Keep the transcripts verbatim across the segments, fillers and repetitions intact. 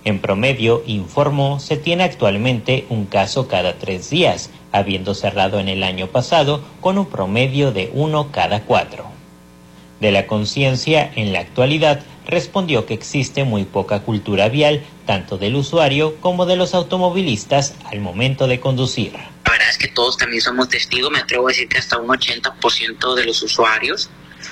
En promedio, informó, se tiene actualmente un caso cada tres días, habiendo cerrado en el año pasado con un promedio de uno cada cuatro. De la conciencia, en la actualidad, respondió que existe muy poca cultura vial, tanto del usuario como de los automovilistas al momento de conducir. La verdad es que todos también somos testigos, me atrevo a decir que hasta un ochenta por ciento de los usuarios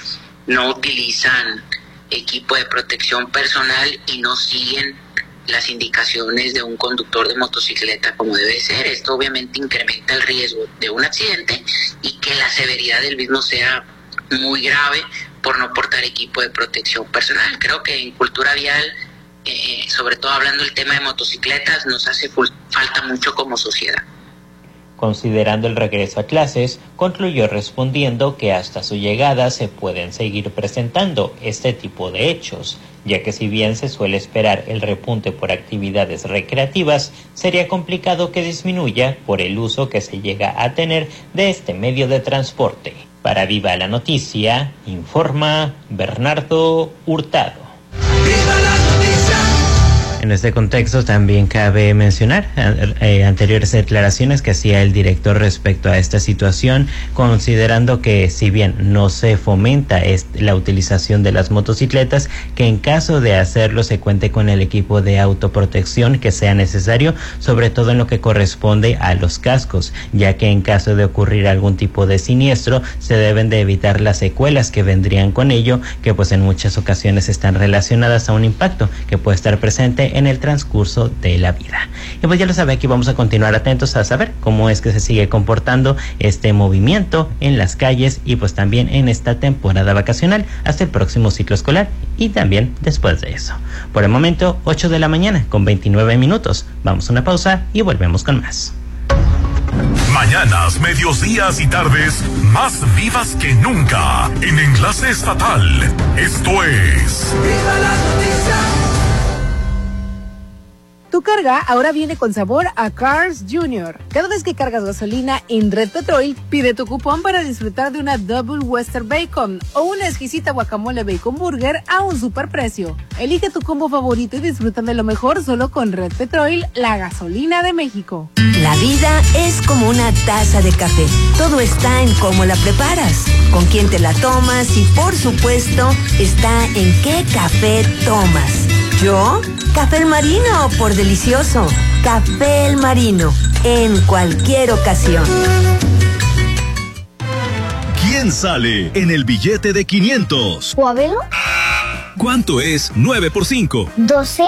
no utilizan equipo de protección personal y no siguen las indicaciones de un conductor de motocicleta como debe ser. Esto obviamente incrementa el riesgo de un accidente y que la severidad del mismo sea muy grave por no portar equipo de protección personal. Creo que en cultura vial, eh, sobre todo hablando del tema de motocicletas, nos hace falta mucho como sociedad. Considerando el regreso a clases, concluyó respondiendo que hasta su llegada se pueden seguir presentando este tipo de hechos, ya que si bien se suele esperar el repunte por actividades recreativas, sería complicado que disminuya por el uso que se llega a tener de este medio de transporte. Para Viva la Noticia, informa Bernardo Hurtado. ¡Viva la noticia! En este contexto también cabe mencionar eh, anteriores declaraciones que hacía el director respecto a esta situación, considerando que si bien no se fomenta este, la utilización de las motocicletas, que en caso de hacerlo se cuente con el equipo de autoprotección que sea necesario, sobre todo en lo que corresponde a los cascos, ya que en caso de ocurrir algún tipo de siniestro se deben de evitar las secuelas que vendrían con ello, que pues en muchas ocasiones están relacionadas a un impacto que puede estar presente en el transcurso de la vida. Y pues ya lo sabe, aquí vamos a continuar atentos a saber cómo es que se sigue comportando este movimiento en las calles y pues también en esta temporada vacacional hasta el próximo ciclo escolar y también después de eso. Por el momento, ocho de la mañana con veintinueve minutos. Vamos a una pausa y volvemos con más. Mañanas, medios días y tardes más vivas que nunca en Enlace Estatal. Esto es ¡Viva la noticia! Tu carga ahora viene con sabor a Cars Junior. Cada vez que cargas gasolina en Red Petrol, pide tu cupón para disfrutar de una Double Western Bacon o una exquisita guacamole Bacon Burger a un superprecio. Elige tu combo favorito y disfruta de lo mejor solo con Red Petrol, la gasolina de México. La vida es como una taza de café. Todo está en cómo la preparas, con quién te la tomas y, por supuesto, está en qué café tomas. ¿Yo? Café El Marino, por delicioso. Café El Marino, en cualquier ocasión. ¿Quién sale en el billete de quinientos? ¿Juabelo? ¿Cuánto es nueve por cinco? ¿doce?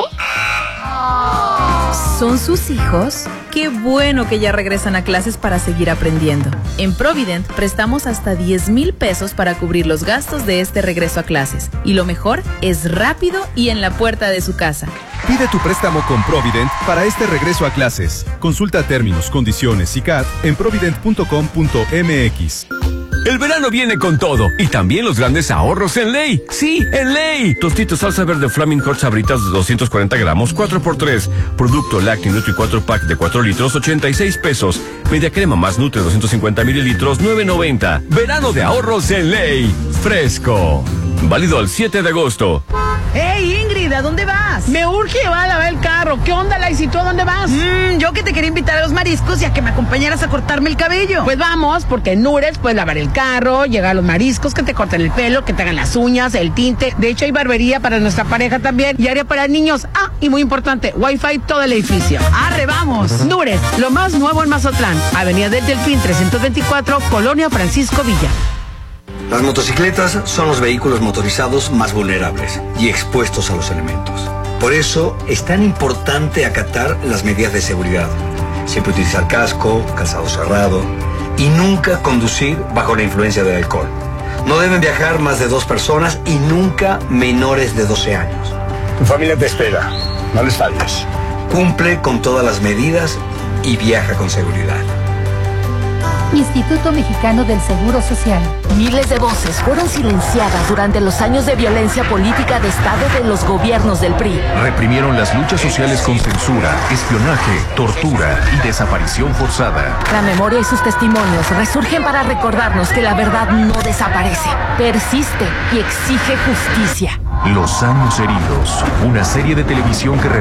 ¿Son sus hijos? Qué bueno que ya regresan a clases para seguir aprendiendo. En Provident prestamos hasta diez mil pesos para cubrir los gastos de este regreso a clases. Y lo mejor es rápido y en la puerta de su casa. Pide tu préstamo con Provident para este regreso a clases. Consulta términos, condiciones y C A T en provident punto com punto m x. El verano viene con todo y también los grandes ahorros en Ley. Sí, en Ley. Tostitos salsa verde Flaming Hot Sabritas de doscientos cuarenta gramos, cuatro por tres. Producto lácteo Nutri cuatro pack de cuatro litros, ochenta y seis pesos. Media crema más Nutri doscientos cincuenta mililitros, nueve noventa. Verano de ahorros en Ley. Fresco. Válido al siete de agosto. ¡Hey, Ingrid! ¿A dónde vas? Me urge llevar a lavar el carro. ¿Qué onda, Laisy? ¿Tú a dónde vas? Mmm, yo que te quería invitar a los mariscos y a que me acompañaras a cortarme el cabello. Pues vamos, porque en Nures puedes lavar el carro, llegar a los mariscos, que te corten el pelo, que te hagan las uñas, el tinte. De hecho, hay barbería para nuestra pareja también y área para niños. Ah, y muy importante, Wi-Fi todo el edificio. ¡Arre, vamos! Nures, lo más nuevo en Mazatlán. Avenida del Delfín trescientos veinticuatro, Colonia Francisco Villa. Las motocicletas son los vehículos motorizados más vulnerables y expuestos a los elementos. Por eso es tan importante acatar las medidas de seguridad. Siempre utilizar casco, calzado cerrado y nunca conducir bajo la influencia del alcohol. No deben viajar más de dos personas y nunca menores de doce años. Tu familia te espera, no les falles. Cumple con todas las medidas y viaja con seguridad. Instituto Mexicano del Seguro Social. Miles de voces fueron silenciadas durante los años de violencia política de Estado de los gobiernos del P R I. Reprimieron las luchas sociales con censura, espionaje, tortura y desaparición forzada. La memoria y sus testimonios resurgen para recordarnos que la verdad no desaparece, persiste y exige justicia. Los años heridos, una serie de televisión que